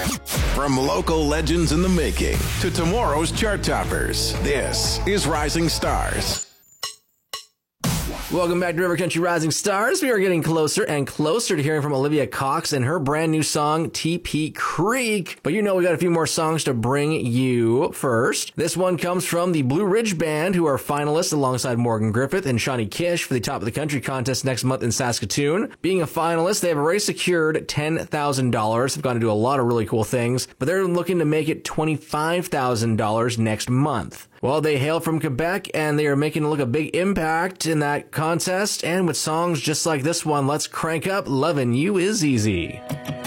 From local legends in the making to tomorrow's chart toppers, this is Rising Stars. Welcome back to River Country Rising Stars. We are getting closer and closer to hearing from Olivia Cox and her brand new song, TP Creek. But you know we got a few more songs to bring you first. This one comes from the Blue Ridge Band, who are finalists alongside Morgan Griffith and Shawnee Kish for the Top of the Country contest next month in Saskatoon. Being a finalist, they have already secured $10,000. They've gone to do a lot of really cool things, but they're looking to make it $25,000 next month. Well, they hail from Quebec, and they are making a big impact in that contest. And with songs just like this one, let's crank up Lovin' You Is Easy.